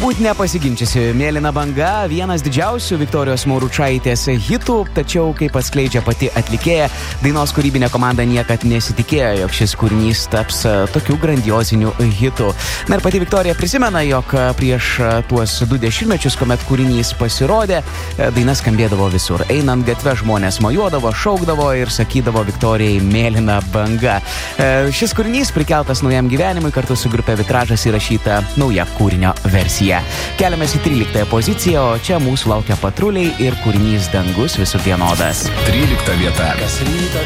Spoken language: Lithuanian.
Turbūt nepasiginčysi, Mėlyna banga vienas didžiausių Viktorijos Mauručaitės hitų, tačiau, kaip atskleidžia pati atlikėja, dainos kūrybinė komanda niekad nesitikėjo, jog šis kūrinys taps tokiu grandioziniu hitu. Na ir pati Viktorija prisimena, jog prieš tuos 2 dešimtmečius, kuomet kūrinys pasirodė, daina skambėdavo visur. Einant gatve žmonės mojuodavo, šaukdavo ir sakydavo Viktorijai Mėlyna banga. Šis kūrinys prikeltas naujam gyvenimui, kartu su grupe Vitražas įrašyta nauja kūrinio versija. Keliamės į 13 poziciją, o čia mūsų laukia Patruliai ir kūrinys Dangus visur vienodas. 13 vieta. Kas rytą